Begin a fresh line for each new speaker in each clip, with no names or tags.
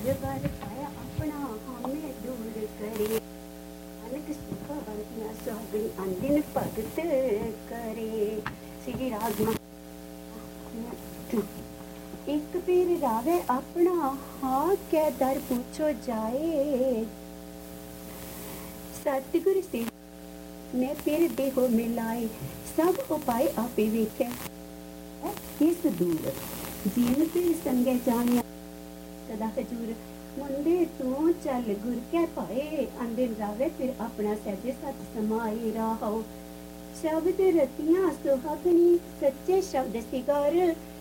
वर पाया अपना हमें दूर करे। नानक सुखा बंतियां सुहागणी अंदिन भगत करे। श्री राग एक पीर रावे अपना हाँ कै दर पूछो जाए। सतगुर से मैं पीर देहो मिलाए। सब उपाय आपे वेखे किस दूर। जीन पीर संगे जानिया सदा हजूर। मुंडे तू चल गुर कै पाए। अंदिन रावे फिर अपना सहजे सच समाए राहो। शब्द रतियां सुहागणी सच्चे शब्द सिगार।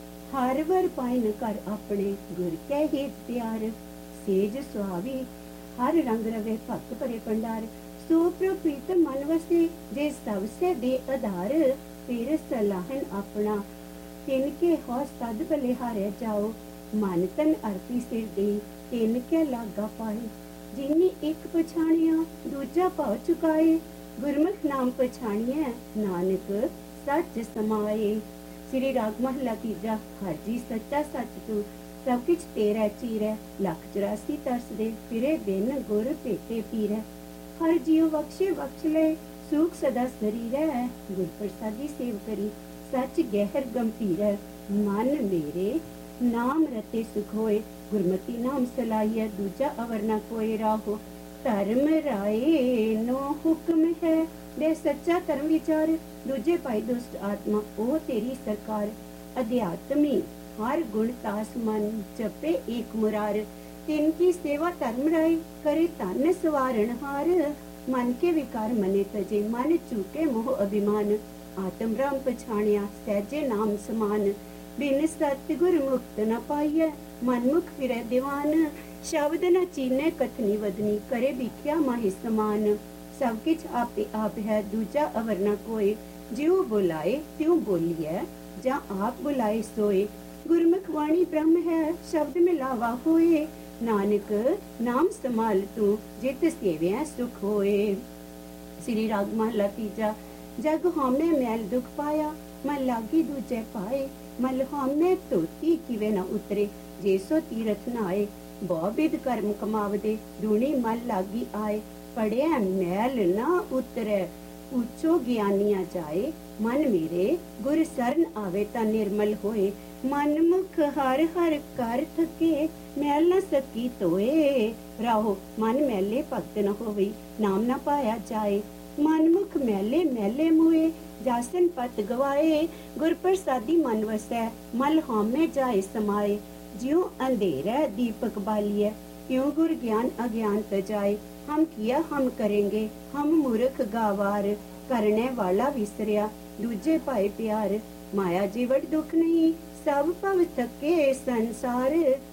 हर वर पाइन कर अपने गुर कै ही प्यार। सेज सुहावी हर रंग रवे भक्त भरे भंडार। सो प्रीत मन वसे जे सबसे दे आधार। फिर सलाहन अपना तिनके हो सद बलिहारे जाओ। मन तन अरती सिर दे तिनके लागा पाए। जिन्नी एक पछाणिया दूजा भाव चुकाए। गुरमुख नाम पछाणिया नानक सच समाए। श्री राग महला तीजा। हर जी सच्चा सच तू सब किछ तेरा चीरै। लख 84 तरस दे फिरे दिन गुर भेटे पीरै। हर जियो बख्शे बख्श ले सुख सदा शरीरै। गुर प्रसादी सेव करी सच गहर गंभीरै। मन मेरे नाम रते सुख होए। गुरमति नाम सलाहिए दूजा अवर न कोई राहो। धर्म राय नो हुक्म है दे सच्चा धर्म विचार। दूजे पाई दुष्ट आत्मा ओ तेरी सरकार। अध्यात्मी हर गुण तास मन जपे एक मुरार। तिनकी सेवा धर्म राय करे धन सवारण हार। मन के विकार मने तजे मन चूके मोह अभिमान। आत्म राम पछाणिया सहजे नाम समान। बिन सतगुर मुक्त न पाइय मनमुख फिरै दीवान। शब्द न चीने कथनी वदनी करे भिख्या माहि समान। सब किछ आपे आप है दूजा अवर न कोई। ज्यों बुलाए त्यों बोलिए जा आप बुलाए सोए। गुरमुख वाणी ब्रह्म है शब्द मिलावा होए। नानक नाम संभाल तू जित सेविया सुख होए। श्री राग महला तीजा। जग होमे मैल दुख पाया मन लागी दूजे पाए। मल होमे धोती किवे न उतरे जे सो तीरथ नाए। बहु विध कर्म कमावदे दूनी मल लागी आए। पड़े मैल न उतरे पूछो ज्ञानिया जाए। मन मेरे गुर सरन आवे ता निर्मल होए। मन मुख हर हर कर थके मैल न सकी तोए। राहो मन मैले भगत न होवे नाम न पाया जाए। मन मुख मैले मैले मुए जासन पत गवाए। गुर प्रसादी मन वसै मल होमे जाए समाए। ज्यों अंधेरा दीपक बालिए त्यों गुर ज्ञान अज्ञान तजाए। हम किया हम करेंगे हम मूर्ख गावार। करने वाला विसरिया दूजे पाए प्यार। माया जीवट दुख नहीं सब भव थके संसार।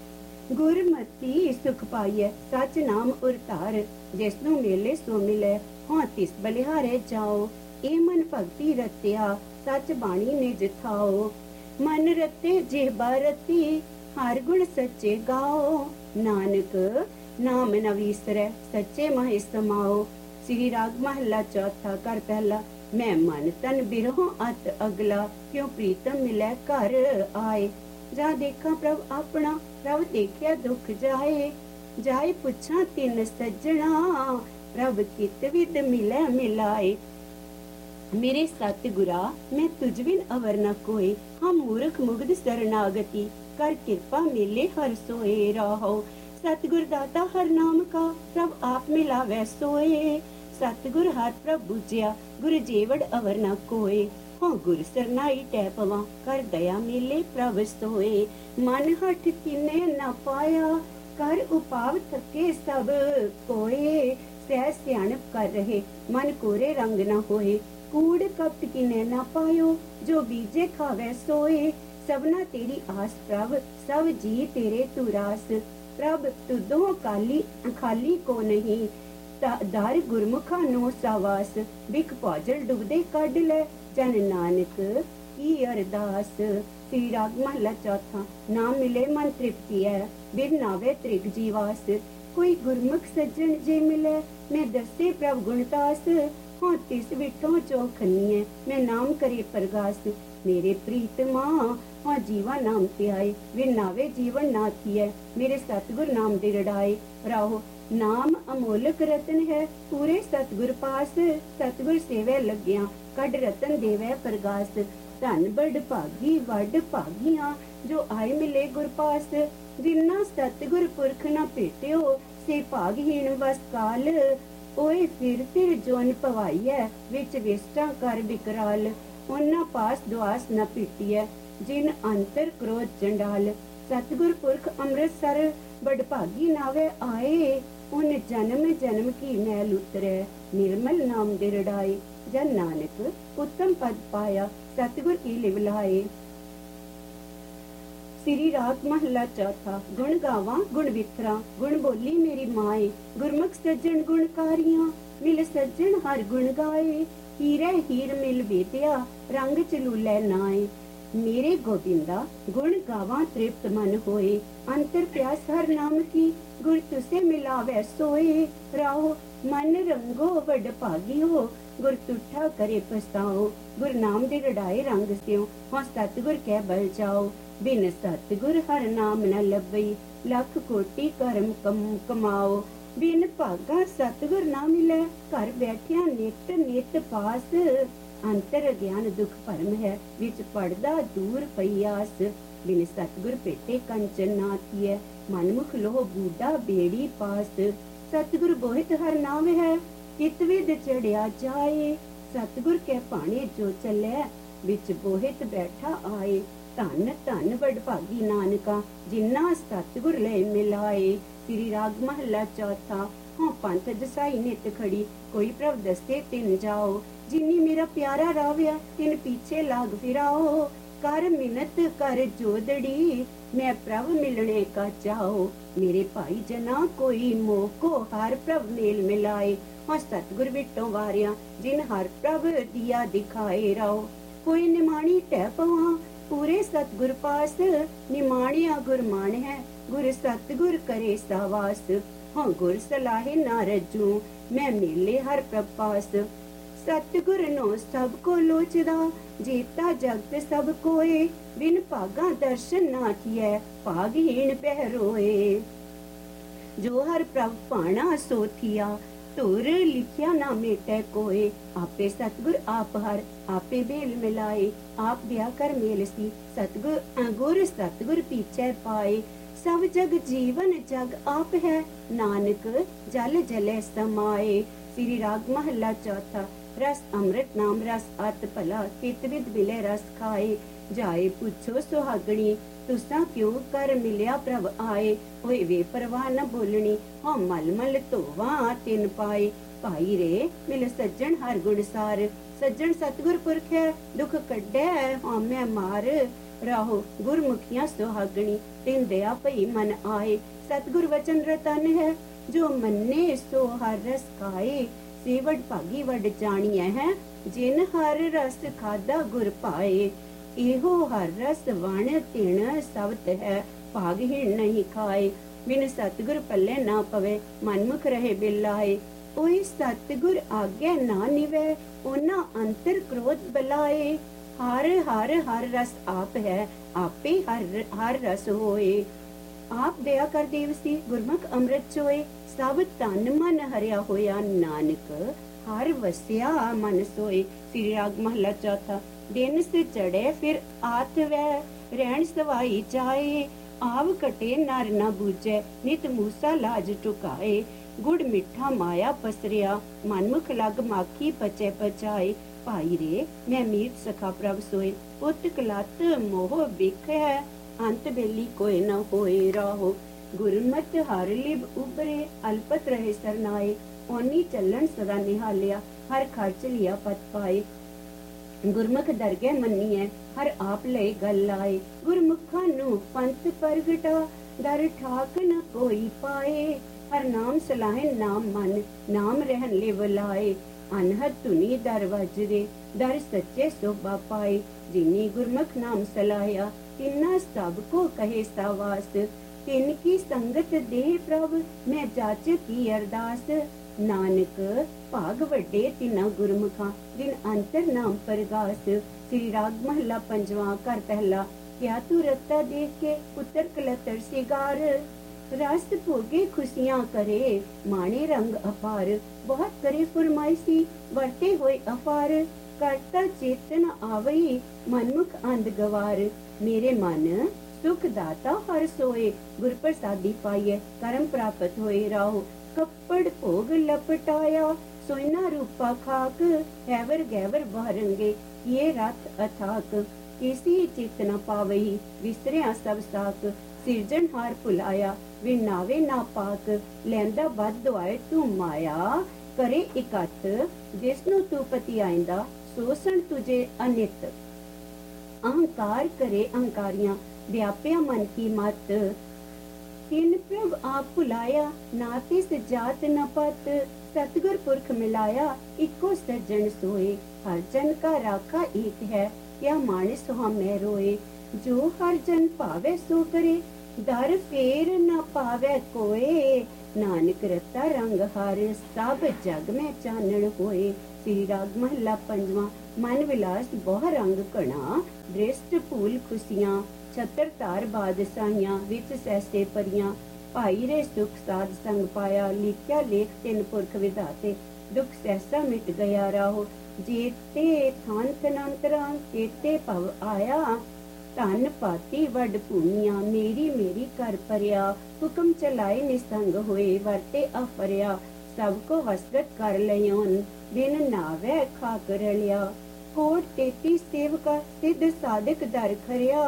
गुरमति सुख पाइए सच नाम उरतार। जिसनु मिले सो मिले हाँ तिस बलिहारे जाओ। ए मन भगति रत्या सच बाणी निज थाओ। मन रते जेबा रती हर गुण सच्चे गाओ। नानक नाम न विसरै सच्चे माहि समाओ। श्री राग महला चौथा कर पहला। मैं मन तन बिरहो अत अगला क्यों प्रीतम मिलै घर आए। जा देखा प्रभ अपना प्रभ देखिया दुख जाए। जाए पुछा तिन सज्जणा प्रभ कित विद मिलै मिलाए। मेरे सतगुरा मैं तुझ बिन अवर न कोई। हम मूर्ख मुग्ध शरणागति कर कृपा मिले हर सोए रहो। सतगुर दाता हर नाम का प्रभ आप मिलावै सोए। सतगुर हर प्रभ बुझिया गुर जेवड़ अवर न कोय। हाँ गुर सरनाई टै पवा कर दया मिले प्रभ सोए। मन हठ किने न पाया कर उपाव थके सब कोए। सह सियाणप कर रहे मन कोरे रंग न होए। कूड़ कपट किने न पायो जो बीजे खावे सोए। सबना तेरी आस प्रभ सब जी तेरे तू रास। प्रभ तुदो खाली को नहीं दार गुरमुखा नो सावास। बिक पौजल डुबदे कड ले जन नानक की अरदास। श्री राग महला चौथा। ना मिले मन तृप्ति है बिन नावे त्रिग जीवास। कोई गुरमुख सज्जन जे मिले मैं दसे प्रभ गुणतास। हाँ तिस विठों चो खनिए मैं नाम करे प्रगास। मेरे प्रीतमा हाँ जीवा नाम ते आए वे नावे जीवन ना थिए मेरे सतगुर नाम दे रड़ाए राहो नाम अमोलक रतन है पूरे सतगुर पास सतगुर सेवे लग्या कड रतन देवे प्रगास धन बड़ भागी वड भागिया जो आए मिले गुर पास जिन्ना सतगुर पुरख न भेटियो से भागहीन वस काल ओए फिर जोन पवाई है विच विष्टा कर विकराल उन्ना पास दुआस न पीटिए जिन अंतर क्रोध चंडाल सतगुर पुरख अमृतसर बड़भागी नावे आए उन जन्म जन्म की मैल उतरे निर्मल नाम दे रड़ाए जन नानक उत्तम पद पाया सतगुर की लिवलाए। श्री राग महला चौथा गुण गावा गुण विथरा गुण बोली मेरी माए गुरमुख सज्जन गुणकारियां मिल सज्जन हर गुण गाए हीरे हीर मिल वेदिया रंग चलूले नाए मेरे गोविंदा गुण गावा तृप्त मन होए अंतर प्यास हर नाम की गुर तुसे मिलावे सोए राहो मन रंगो बड़ भागी हो गुर तुठा करे पछताओ गुर नाम दे रड़ाए रंग स्यो हाँ सतगुर कह बल जाओ बिन सतगुर हर नाम न लभई लख कोटि कर्म कमाओ बिन भागा सतगुर ना मिले घर बैठिया नित नित पास अंतर ज्ञान दुख भरम है विच पड़दा दूर पई आस बिन सतगुर पेटे कंचन ना थिए मनमुख लोह बूढ़ा बेड़ी पास सतगुर बोहित हर नाम है चित विद चढ़िया जाए सतगुर के पाने जो चले विच बोहित बैठा आए धन धन बड़ भागी नानका जिन्ना सतगुर ले मिलाए। श्री राग महला चौथा हाँ पंथ दसाई नित खड़ी कोई प्रभ दस्ते तिन जाओ जिन्नी मेरा प्यारा रावया तिन पीछे लाग फिराओ कर मिन्नत कर जोदड़ी मैं प्रभ मिलने का चाहो मेरे भाई जना कोई मोह को हर प्रभ मेल मिलाए हाँ सतगुर विटों वारिया जिन हर प्रभ दिया दिखाए राओ कोई निमाणी टह पवा पूरे सतगुर पास निमाणिया गुर मान है गुर सतगुर करे सावास हाँ गुर सलाहे ना रजू मैं मिले हर प्रपास सतगुर नो सब को लोचदा जीता जगत सब कोए बिन भागा दर्शन ना किए भागहीन पहरोए जो हर प्रभ पाना सो थिया तुर लिखिया ना मेटे कोए आपे सतगुर आप हर आपे बेल मिलाए आप दिया कर मेल सी सतगुर गुर सतगुर पीछे पाए सब जग जीवन जग आप है नानक जल जले समाए। श्री राग महला चौथा रस अमृत नाम रस अत भला चित विद मिले रस खाए जाए पूछो सुहागणी तुसा क्यों कर मिलिया प्रभ आए ओए वे परवाह न बोलनी हाँ मल मल धोवा तिन पाए भाई रे मिल सज्जन हर गुण सार सज्जन सतगुर पुरख है दुख कड्डे हाँ मैं मार राहो गुरमुखिया सुहागणी तिन दया भई मन आए सतगुर वचन रतन है जो मन्ने सो हर रस खाए सेवड भागी वड जानिया है जिन हर रस खादा गुर पाए एहो हर रस वण तिण सवत है भागहीन नहीं खाए बिन सतगुर पल्ले ना पवे मनमुख रहे बिलाए ओए सतगुर आज्ञा ना निवे ओना अंतर क्रोध बलाए हर हर हर रस आप है आपे हर रस होए आप दया कर देवसी गुरमुख अमृत चोए सब तन मन हरिया होया नानक हर वसिया मन सोए। श्री राग महला चौथा दिन से चढ़े फिर आत वै रहन सवाई जाए आव कटे नर न बूझे नित मूसा लाज टुकाए गुड़ मिठा माया पसरिया मनमुख लग माखी पचे पचाए भाई रे मैं मीत सखा प्रभ सोए पुत कलत मोह बिख है अंत बेली कोई न होए राहो गुरमत हर लिब उबरे अल्पत रहे सरनाए ओनी चलन सदा निहालिया हर खर्च लिया पत पाए गुरमुख दरगे मन्नीए हर आप ले गल लाए गुरमुखा नु पंथ परगटा दर ठाक न कोई पाए हर नाम सलाहे नाम मन नाम रहन ले बुलाए अनहद धुनी दर वजरे दर सच्चे शोभा पाए जिन्नी गुरमुख नाम सलाया तिन्ना सब को कहे सावास तिन की संगत दे प्रभ मैं जाच की अरदास नानक भाग वड्डे तिना गुरमुखा जिन अंतर नाम परगास। श्री राग महला पंजवा कर पहला क्या तू रत्ता देख के पुत्र कलतर सिगार, रस भोगे खुशियां करे माने रंग अपार, बहुत करे फरमाइशी वरते होए अपार, करता चेतन आवई मनमुख अंध गवार, मेरे मन सुख दाता हर सोए, गुर प्रसादी पाइए कर्म प्राप्त होए राहो, कपड़ भोग लपटाया सोना रूपा खाक, हैवर गैवर बहरंगे ये रथ अथाक, किसी चित न पावई विसरिया सब साक, सिरजनहार भुलाया विनावे ना पाक, लैंदा बद दुआए तू माया करे इकत, जिसनु तू पति आइंदा सोसन तुझे अनित, अहंकार करे अहंकारियां व्याप्या मन की मत, तिन प्रभ आप भुलाया ना तिस जात न पत, सतगुर पुरख मिलाया इको सज्जन सोए, हर जन का राखा एक है क्या मानस मैं रोए, जो हर जन पावे सो करे दर फेर न पावे कोए, नानक रता रंग हर सब जग में चानण होए। श्री राग महला पंजवा। मन विलास बहु रंग घना, दृष्ट भूल खुशियां, छतर तार बादशाहियां, विच सैसे परियां, भाई रे सुख साध संग पाया, लिखया लेख तिन पुरख विधाते, दुख सहसा मिट गया राहो, जेते थान तनंतरा तेते भव आया, धन पाती वड भूमिया, मेरी मेरी कर परया, हुक्म चलाए निसंग होए, वरते अफरया, सबको वसगत कर लियोन, बिन नावे खाक रलिया, कोट तेती सेवका सिद्ध साधक दर खरिया,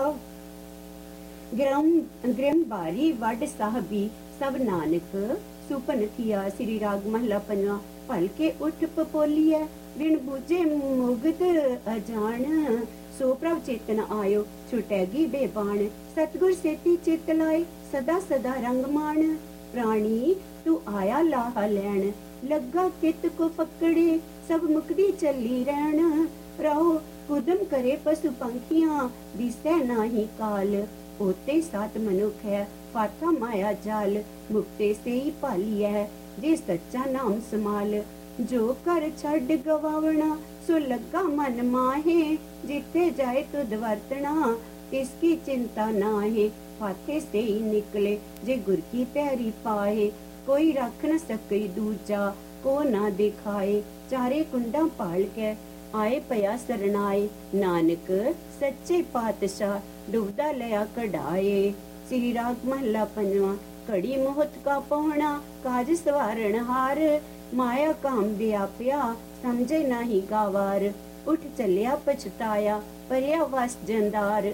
ग्रम बारी वड साहबी सब नानक सुपन थिया। श्री राग महला पंजवा। भलके उठ पपोलिया, बिन बूझे मुगद अजान, सो प्रभ चेतन आयो छुटैगी बेबान, सतगुर सेती चित लाए सदा सदा रंग मान, प्राणी तू आया लाहा लैन, लगा कित को पकड़े, सब मुकदी चली रहन, रहो कुदम करे पशु पंखियां, दिसै नाही काल, होते सात मनुख है फाथा माया जाल, मुक्ते से ही पाली है जे सच्चा नाम समाल, जो कर छड़ गवावना सो लगा मन माहे, जिथे जाए तुद वर्तना इसकी चिंता नाहे, फाथे से ही निकले जे गुर की पैरी पाए, कोई रख न सके दूजा को ना दिखाए, चारे कुंडा पाल के आए पया सरनाए, नानक सच्चे पातशाह डुबदा लया कढ़ाए। श्री राग महला पंजवा। घड़ी मोहत का पहुना काज सवारण हार, माया काम व्याप्या समझे नाही गावार, उठ चलिया पछताया परया वस जंदार,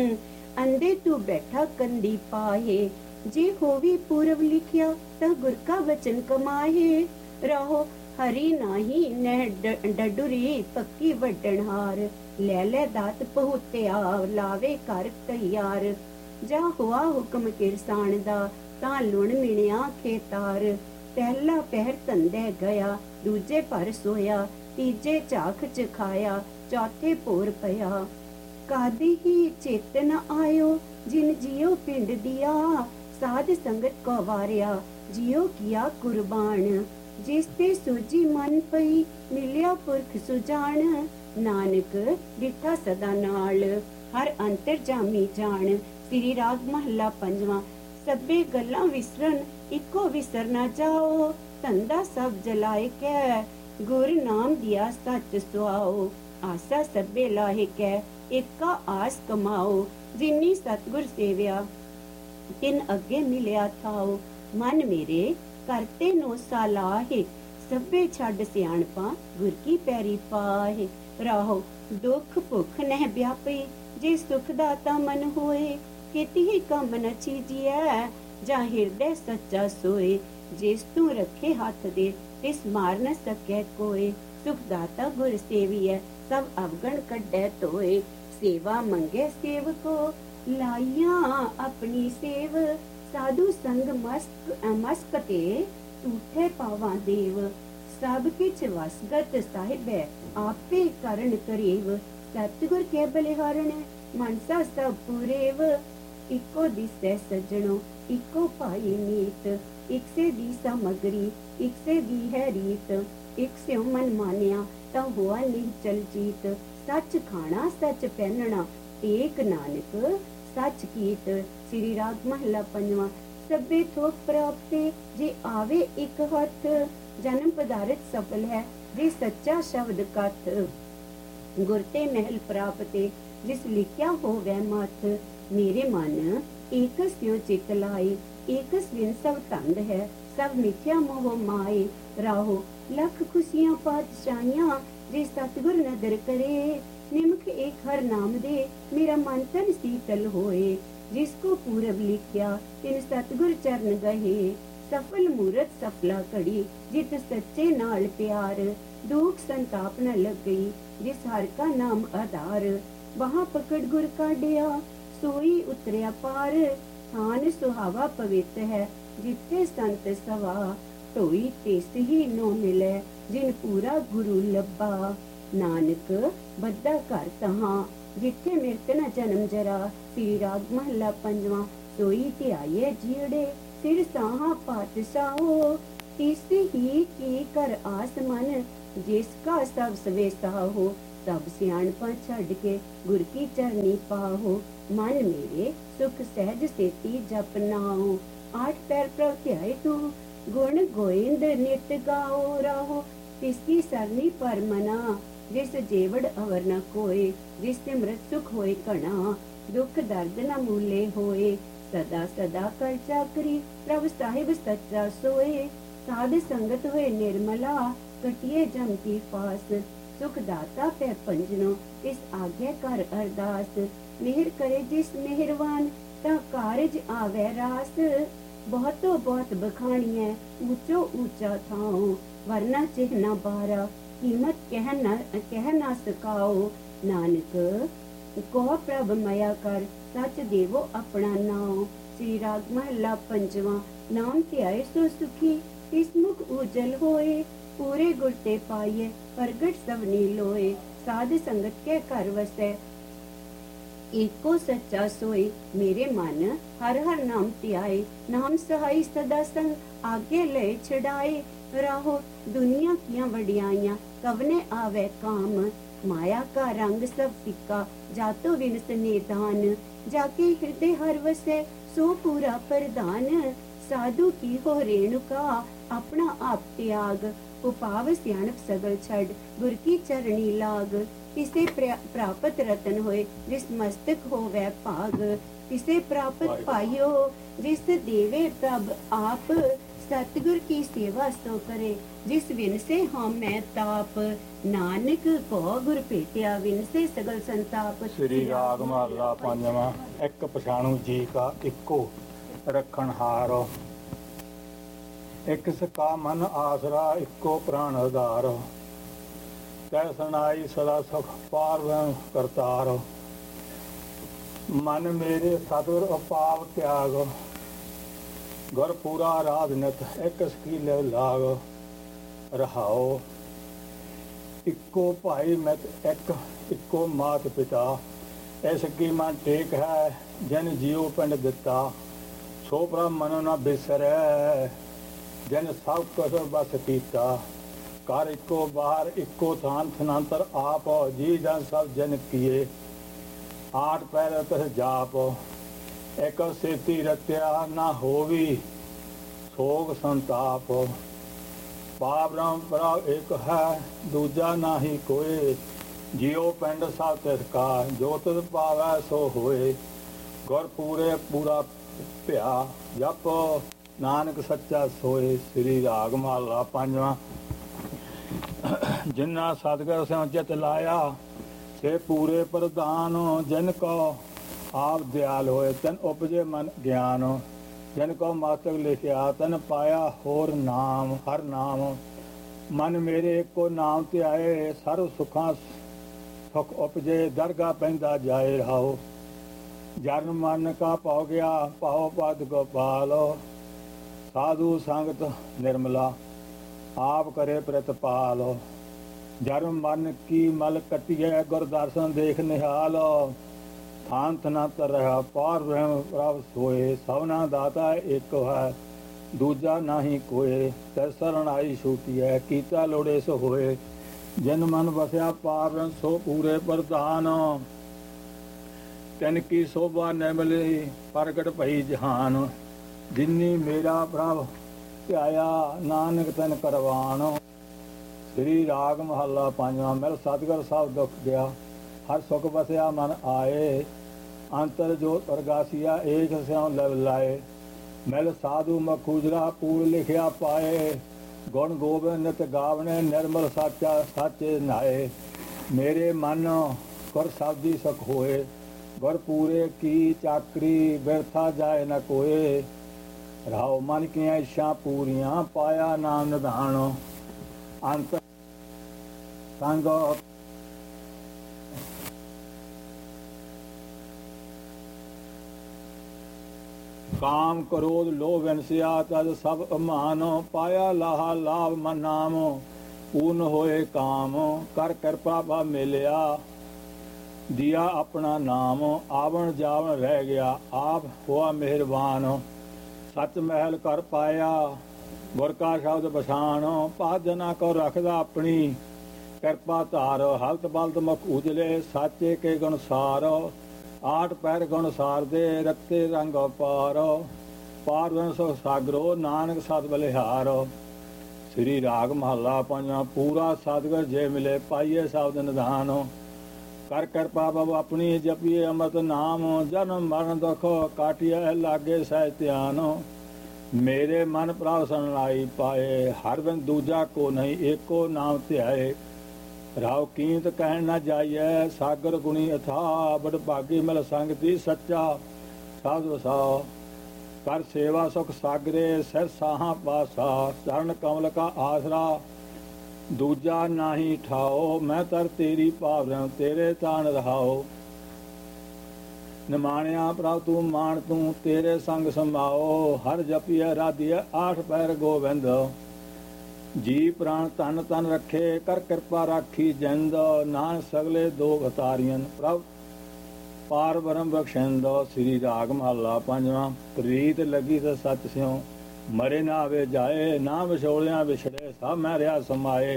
अंधे तू बैठा कंदी पाहे, जे होवी पूर्व लिखिया ता गुर का वचन कमाहे, रहो हरी नाही नह डडुरी पक्की वड्डनहार, ले ले दात पहुत्या लावे कर तैयार, जा हुआ हुक्म किरसान दा ता लुण मिणिया खेतार, पहला पहर तंदे गया दूजे पर सोया, तीजे झाख चखाया चौथे भोर पया, कादी ही चेतन आयो जिन जियो पिंड दिया, साध संगत को वारिया जियो किया कुर्बान, जिसते सूजी मन पई मिलिया पुरख सुजान, नानक डिठा सदा नाल हर अंतर जामी जान। श्री राग महला पंजवा। सभे गल्लां विसरन इको विसर ना जाओ, धंधा सब जलाए कै गुर नाम दिया सच सुआओ, आसा सभे लाहे कै एका आस कमाओ, जिन्नी सतगुर सेविया तिन अगे मिलिया थाओ, मन मेरे करते नो सालाहे, सभे छड़ सियाणपा गुर की पैरी पाहे, राहो दुख भुख नह व्यापे, जे सुख दाता मन होए, केती ही कम न चीजिए, जा हृदय सच्चा सोए, जिस तू रखे हाथ दे तिस मार न सके कोई, सुखदाता गुर सेविय सब अवगण कड्डे तोए, सेवा मंगे सेवको लाइया अपनी सेव, साधु संग मस्कते टूठे पावा देव, सब किछ वसगत साहिब आपे करण करेव, सतगुर के बलिहारण मनसा सब पूरेव, इको दिसै सजणो इको पाई मीत, एक से दी सामग्री एक से दी है रीत, एक से मन मानिया ता हुआ निश्चल जीत, सच खाना सच पहनना टेक नानक सच कीत। श्री राग महला पंजवा। सभे थोक प्राप्ते जे आवे एक हथ, जन्म पदारथ सफल है जे सच्चा शब्द कथ। गुर ते महल प्राप्ते जिस लिखिया होवै मथ, मेरे मन एकस त्यों चित लाई, एकस बिन सब तंद है, सब मिथ्या मोह माए। राहो लख खुशियां पातशाहियां जे सतगुर नदर करे, निमख एक हर नाम दे मेरा मन तन शीतल होए। जिसको पूरब लिखिया तिन सतगुर चरण गहे, सफल मूरत सफला कड़ी जित सच्चे नाल प्यार। दुख संताप न लग गई जिस हर का नाम आधार, वहां पकड़ गुर काढ़िया सोई उतरिया पार। थान सुहावा पवित्र है जिथे संत सवा, ढोई तिस ही नो मिले जिन पूरा गुरु लब्बा। नानक बद्दा घर तहां जिथे मिरत न जन्म जरा, श्री राग महला पंजवा। सोई ध्याये जीड़े सिर साहा पातशाहो, तिस ही की कर आस मन जिसका सब सवेसा हो। सब सियाणपा छड़ के गुर की चरनी पाहो, मन मेरे सुख सहज सेती जप नाओ। आठ पैर प्रभ ध्याए तू गुण गोविंद नित गाओ। राहो तिसकी सरनी पर मना जिस जेवड़ अवर न कोय, जिससे मृत सुख होए घना दुख दर्द न मूले होए। सदा सदा कर चाकरी प्रभ साहिब सच्चा सोए, साध संगत होए निर्मला कटिए जम की फास। सुख दाता पै पंजनो इस आज्ञा कर अरदास, मेहर करे जिस मेहरवान ता कारज आवे रास। बहुतो बहुत बखाणिए ऊंचो ऊंचा थाओ, वरना चिन्ह बारा कीमत कह ना सकाओ। नानक कहो प्रभ मया कर सच देवो अपना नाओ। श्री राग महला पंजवा। नाम ध्याए सो सुखी तिस मुख उजल होए, पूरे गुर ते पाइए प्रगट सबनी लोए। साध संगत के घर वसै एको सच्चा सोए, मेरे मन हर हर नाम ध्याए। नाम सहाई सदा संग आगे ले छड़ाए। राहो दुनिया किया वडियाइयां कवने आवे काम, माया का रंग सब फिक्का जातो विनस निधान। जाके हृदय हर वसै सो पूरा प्रधान, साधु की हो रेणुका अपना आप त्याग। उपाव सियाणप सगल छड़ गुर की चरणी लाग, तिसे प्राप्त रतन होए जिस मस्तक होवे भाग। तिसे प्राप्त पाइयो जिस देवे प्रभ आप, सतगुर की सेवा सो करे जिस विन से हम मैं ताप। नानक को गुर भेटिया विन से सगल संताप।
श्री राग महला पंजवा। एक पछाणु जी का इको रखन हार, एक सका मन आसरा इको प्राण आधार। तै सुनाई सदा सुख पार करतार, मन मेरे सतुर अपाव त्याग। गुर पूरा राध नित एक सकीले लाग। रहाओ इको भाई मित एक इको मात पिता, इस की मन टेक है जिन जीव पिंड दिता। सो प्रभ मनो न बिसरै जिन सब कुछ बस कीता। कर इको बाहर इको थान थनांतर आप, जी जन सब जन किए। आठ पैर तस जाप एक सेती रत्या, ना होवी सोग संताप। पाप ब्रह्म प्रभ एक है दूजा नाही कोय, जियो पिंड सब तिसका जो तिस पावै सो होए। गुर पूरे पूरा भया जप नानक सच्चा सोए। श्री राग महला पंजवा। जिन्ना सतगुर स्यों चित लाया से पूरे प्रधान, जिनको आप दयाल होए तन उपजे मन ज्ञान। जिनको मातक लिखिया तन पाया होर नाम हर नाम। मन मेरे को नाम ध्याए सर्व सुखां सुख उपजे, दरगाह पैंदा जाए रहाओ। जन मन का पाओ गया पाओ पद गोपाल। साधु संगत निर्मला आप करे प्रतिपाल। जन्म मन की मल कटिए गुर दर्शन देख निहाल। थान थनत रहा पार ब्रह्म प्रभ सोए। सवना दाता एक है दूजा नाही कोय। तै शरण आई छूटी है कीता लोड़े सो होए। जिन मन बसया पार ब्रह्म सो पूरे प्रधान। ਤਿਨ ਕੀ ਸੋਭਾ ਨਿਰਮਲੀ ਪ੍ਰਗਟ ਭਈ ਜਹਾਨ। ਜਿਨੀ ਮੇਰਾ ਪ੍ਰਭ ਧਿਆਇਆ ਨਾਨਕ ਤਨ ਕਰਵਾਣ। ਸ੍ਰੀ ਰਾਗ ਮਹੱਲਾ ਪੰਜਵਾਂ। ਮਿਲ ਸਤਿਗੁਰ ਸਭ ਦੁੱਖ ਗਿਆ, ਹਰ ਸੁਖ ਵਸਿਆ ਮਨ ਆਏ। ਅੰਤਰ ਜੋ ਪ੍ਰਗਾਸੀਆ ਏਕ ਸਿਉ ਲਵ ਲਾਏ। ਮਿਲ ਸਾਧੂ ਮਖੂਜਰਾ ਪੂਰ ਲਿਖਿਆ ਪਾਏ। ਗੁਣ ਗੋਬਿੰਦ ਨਿਤ ਗਾਵਣੇ ਨਿਰਮਲ ਸਾਚਾ ਸਾਚੇ ਨਾਏ। ਮੇਰੇ ਮਨ ਗੁਰ ਸਾਧੀ ਸੁਖ ਹੋਏ, ਗੁਰ ਪੂਰੇ ਕੀ ਚਾਕਰੀ ਬਿਰਥਾ ਜਾਏ ਨ ਕੋਏ। ਰਾਉ ਮਨ ਕੀਆਂ ਇੱਛਾ ਪੂਰੀਆਂ ਪਾਇਆ ਨਾਮ ਨਿਧਾਨ। ਅੰਤ ਸੰਗ ਕਾਮ ਕ੍ਰੋਧ ਲੋਭ ਹਿੰਸਿਆ ਤਦ ਸਭ ਅਮਾਨ। ਪਾਇਆ ਲਾਹਾ ਲਾਭ ਮਨ ਨਾਮ, ਪੂਰਨ ਹੋਏ ਕਾਮ। ਕਰ ਕਿਰਪਾ ਭਾ ਮਿਲਿਆ ਦਿਆ ਆਪਣਾ ਨਾਮ। ਆਵਣ ਜਾਵਣ ਰਹਿ ਗਿਆ ਆਪ ਹੋਆ ਮਿਹਰਬਾਨ। ਸੱਚ ਮਹਿਲ ਕਰ ਪਾਇਆ ਗੁਰ ਕਾ ਸ਼ਬਦ ਬਸਾਨ। ਪਾਜਨਾ ਕੋ ਰੱਖਦਾ ਆਪਣੀ ਕਿਰਪਾ ਧਾਰ। ਹਲਤ ਬਲਤ ਮੁਖ ਉਜਲੇ ਸਾਚੇ ਕੇ ਗੁਣਸਾਰ। ਆਠ ਪੈਰ ਗੁਣ ਸਾਰਦੇ ਰਤੇ ਰੰਗ ਪਾਰ। ਪਾਰਵਨ ਸੋ ਸਾਗਰੋ ਨਾਨਕ ਸਤ ਬਲਿਹਾਰ। ਸ੍ਰੀ ਰਾਗ ਮਹੱਲਾ ਪੰਜਵਾਂ। ਪੂਰਾ ਸਤਿਗੁਰ ਜੇ ਮਿਲੇ ਪਾਈਏ ਸ਼ਬਦ ਨਿਧਾਨ। ਕਰ ਕਿਰਪਾ ਬਬ ਆਪਣੀ ਜਪੀਏ ਅੰਮ੍ਰਿਤ ਨਾਮ। ਜਨਮ ਮਰਨ ਦੁਖ ਕਾਟਿਐ ਲਾਗੇ ਸਹਿ ਧਿਆਨ। ਮੇਰੇ ਮਨ ਪ੍ਰਭ ਸਨਲਾਈ ਪਾਏ, ਹਰ ਬਿਨ ਦੂਜਾ ਕੋ ਨਹੀਂ ਏਕੋ ਨਾਮ ਧਿਆਏ। ਰਾਉ ਕੀਮਤ ਕਹਿਣ ਨਾ ਜਾਈਐ ਸਾਗਰ ਗੁਣੀ ਅਥਾ। ਬੜ ਭਾਗੀ ਮਿਲ ਸੰਗਤੀ ਸੱਚਾ ਸਾਧ ਵਸਾ। ਕਰ ਸੇਵਾ ਸੁਖ ਸਾਗਰੇ ਸਿਰ ਸਾਹਾਂ ਪਾਸਾ। ਚਰਨ ਕਮਲ ਕਾ ਆਸਰਾ ਦੂਜਾ ਨਾਹੀ ਠਾਓ। ਮੈਂ ਤਰ ਤੇਰੀ ਭਾਵਨਾ ਤੇਰੇ ਤਾਣ ਰਹਾਓ। ਨਿਮਾਣਿਆ ਪ੍ਰਭ ਤੂੰ ਮਾਣ ਤੂੰ ਤੇਰੇ ਸੰਗ ਸਮਾਓ। ਹਰ ਜਪੀਐ ਰਾਧੀਐ ਆਠ ਪੈਰ ਗੋਬਿੰਦ। ਜੀ ਪ੍ਰਾਣ ਤਨ ਤਨ ਰੱਖੇ ਕਰ ਕਿਰਪਾ ਰਾਖੀ ਜਿੰਦ। ਨਾਨਕ ਸਗਲੇ ਦੋ ਅਵਤਾਰੀਆਂ ਪ੍ਰਭ ਪਾਰ ਬਰਮ ਬਖਸ਼ਿੰਦ। ਸ੍ਰੀ ਰਾਗ ਮਹੱਲਾ ਪੰਜਵਾਂ। ਪ੍ਰੀਤ ਲੱਗੀ ਤਾਂ ਸੱਚ ਸਿਉ ਮਰੇ ਨਾ ਆਵੇ ਜਾਏ। ਨਾ ਵਿਛੋੜਿਆਂ ਵਿਛੜੇ ਸਭ ਮੈਂ ਰਿਹਾ ਸਮਾਏ।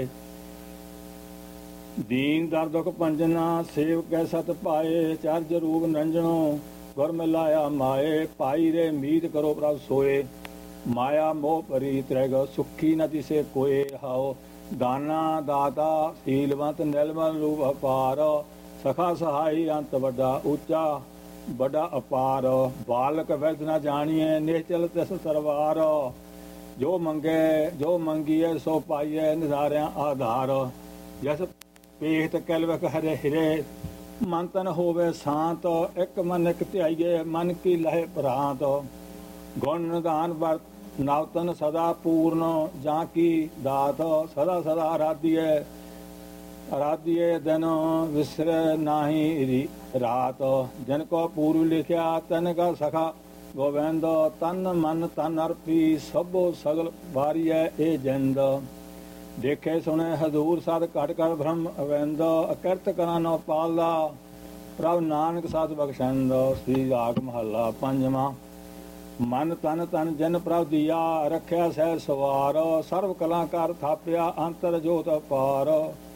ਦੀਨ ਦਰ ਦੁਖ ਪੰਜਨਾ ਸੇਵ ਕੈ ਸਤ ਪਾਏ। ਚਰਜ ਰੂਪ ਨੰਜਣੋ ਗੁਰ ਮਿਲਾਇਆ ਮਾਏ। ਭਾਈ ਰੇ ਮੀਤ ਕਰੋ ਪ੍ਰਭ ਸੋਏ। ਮਾਇਆ ਮੋਹ ਭਰੀ ਤ੍ਰੈਗ ਸੁਖੀ ਨ ਤਿਸੇ ਕੋਏ। ਹਾਓ ਦਾਨਾ ਦਾਤਾ ਸੀਲਵੰਤ ਨਿਰਮਲ ਰੂਪ ਅਪਾਰ। ਸਖਾ ਸਹਾਈ ਅੰਤ ਵੱਡਾ ਉੱਚਾ ਵੱਡਾ ਅਪਾਰ। ਬਾਲਕ ਵਿਦ ਨ ਜਾਣੀਏ ਨਿਸ਼ਚਲ ਤਿਸ ਤਰਵਾਰ। ਜੋ ਮੰਗੇ ਜੋ ਮੰਗੀਏ ਸੋ ਪਾਈਏ ਨਿਧਾਰਿਆਂ ਆਧਾਰ। ਜਸ ਪੇਖਤ ਕਲਵਕ ਹਰੇ ਹਿਰੇ ਮਨ ਤਨ ਹੋਵੇ ਸ਼ਾਂਤ। ਇੱਕ ਮਨ ਇੱਕ ਧਿਆਈਏ ਮਨ ਕੀ ਲਹੇ ਭਰਾਂਤ। ਗੁਣ ਨਿਧਾਨ ਵਰਤ ਨਵਤਨ ਸਦਾ ਪੂਰਨ ਜਾਂ ਕੀ ਦਾਤ। ਸਦਾ ਸਦਾ ਆਰਾਧੀਏ ਆਰਾਧੀਏ ਦਿਨ ਵਿਸਰੇ ਨਾਹੀ ਰਾਤ। ਜਿਨ ਕੋ ਪੂਰਵ ਲਿਖਿਆ ਤਨ ਕਾ ਸਖਾ ਗੋਬਿੰਦ। ਤਨ ਮਨ ਤਨ ਅਰਪੀ ਸਭੋ ਸਗਲ ਵਾਰੀਐ ਇਹ ਜਿੰਦ। ਦੇਖੇ ਸੁਣੇ ਹਜ਼ੂਰ ਸਦ ਘਟ ਕਰ ਬ੍ਰਹਮ ਅਵਿੰਦ। ਅਕਿਰਤ ਕਰਾਂ ਨੋ ਪਾਲਦਾ ਪ੍ਰਭ ਨਾਨਕ ਸਤ ਬਖਸ਼ੰਦ। ਸ੍ਰੀ ਰਾਗ ਮਹੱਲਾ ਪੰਜਵਾਂ। ਮਨ ਤਨ ਤਨ ਜਨ ਪ੍ਰਭ ਦੀਆ ਰੱਖਿਆ ਸਹਿ ਸਵਾਰ। ਸਰਵ ਕਲਾ ਕਰ ਥਾਪਿਆ ਅੰਤਰ ਜੋਤ ਅਪਾਰ।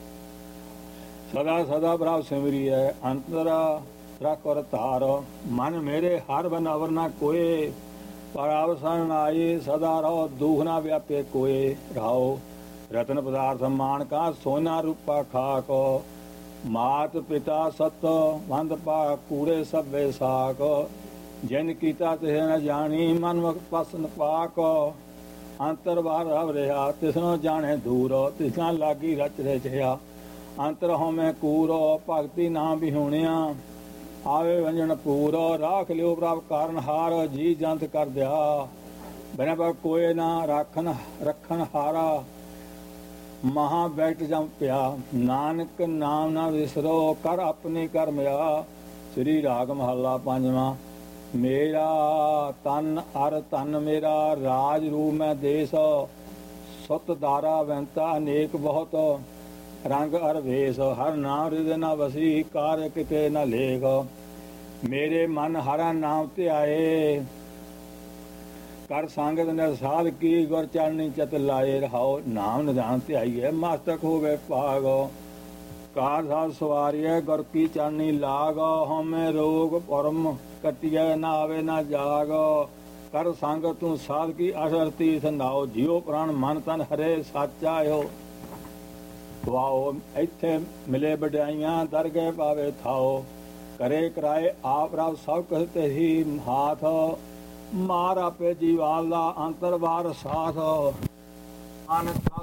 ਸਦਾ ਸਦਾ ਪ੍ਰਭ ਸਿਮਰੀਐ ਅੰਤਰ ਰਖੁਰ ਧਾਰ। ਮਨ ਮੇਰੇ ਹਰ ਬਨ ਅਵਰ ਨਾ ਕੋਏ। ਪ੍ਰਭ ਸਰਨ ਆਈ ਸਦਾ ਰਹੋ ਦੁਖ ਨਾ ਵਿਆਪੇ ਕੋਏ। ਰਾਓ ਰਤਨ ਪਦਾਰਥ ਮਾਨ ਕਾ ਸੋਨਾ ਰੂਪਾ ਖਾਕ। ਮਾਤ ਪਿਤਾ ਸਤ ਵੰਦ ਪਾ ਕੂੜੇ ਸਭੇ ਸਾਕ। ਜਿਨ ਕੀਤਾ ਤਿਸ ਨ ਜਾਣੀ ਮਨ ਮੁਖ ਪਸਨ ਪਾਕ। ਅੰਤਰ ਬਾਹਰ ਰਵ ਰਿਹਾ ਤਿਸਨੋ ਜਾਣੇ ਦੂਰ। ਤਿਸਨਾ ਲਾਗੀ ਰਚ ਰਚਿਆ ਅੰਤਰ ਹੋਮੈ ਕੂਰ। ਭਗਤੀ ਨਾਮ ਵਿਹੂਣਿਆ ਆਵੇ ਵੰਜਣ ਪੂਰ। ਰਾਖ ਲਿਓ ਪ੍ਰਭ ਕਾਰਨ ਹਾਰ ਜੀ ਜੰਤ ਕਰ ਦਿਆ। ਬਿਨਾ ਪਰ ਕੋਏ ਨਾ ਰੱਖਣ ਹਾਰਾ। ਮਹਾ ਬੈਠ ਜਮ ਪਿਆ ਨਾਨਕ ਨਾਮ ਨਾ ਵਿਸਰੋ। ਕਰ ਆਪਣੀ ਕਰਮਿਆ। ਸ੍ਰੀ ਰਾਗ ਮਹੱਲਾ ਪੰਜਵਾਂ। ਮੇਰਾ ਤਨ ਅਰ ਧਨ ਮੇਰਾ ਰਾਜ ਰੂਪ ਮੈਂ ਦੇਸ। ਸੁਤ ਦਾਰਾ ਵੰਤਾ ਅਨੇਕ ਬਹੁਤ ਰੰਗ ਅਰ ਵੇਸ। ਹਰ ਨਾਮ ਹਿਰਦੈ ਨ ਵਸੀ ਕਾਰ ਕਿਤੇ ਨ ਲੇਖ। ਮੇਰੇ ਮਨ ਹਰਾ ਨਾਮ ਧਿਆਏ ਕਰ ਸੰਗਤ ਨੇ ਸਾਧ ਕੀ। ਗੁਰ ਚਰਣੀ ਚਤ ਲਾਏ ਰਹਾਓ। ਨਾਮ ਨਿਧਾਨ ਧਿਆਈਏ ਮਸਤਕ ਹੋਵੇ ਭਾਗ। ਕਾਰ ਸਾਧ ਸਵਾਰੀਐ ਗੁਰ ਕੀ ਚਾਨੀ ਲਾਗ, ਹਉਮੈ ਰੋਗ ਭਰਮ ਕਟਿਐ ਨਾ ਆਵੇ ਨਾ ਜਾਗ। ਕਰ ਸੰਗ ਤੂੰ ਸਾਧ ਕੀ ਅਸਰ ਤੀਰਥ ਨਾਓ, ਜਿਉ ਪ੍ਰਾਣ ਮਨ ਤਨ ਹਰੇ ਸਾਚਾ ਆਇਓ। ਵਾਓ ਇੱਥੇ ਮਿਲੇ ਵਡਿਆਈਆਂ, ਦਰਗਹਿ ਪਾਵੇ ਥਾਓ। ਕਰੇ ਕਰਾਏ ਆਪ ਰੱਬ ਸਭ ਕੁਛ ਤੇਰੀ ਹਾਥ, ਮਾਰ ਆਪੇ ਜੀਵਾਲ ਦਾ ਅੰਤਰ ਬਾਰ ਸਾਥ।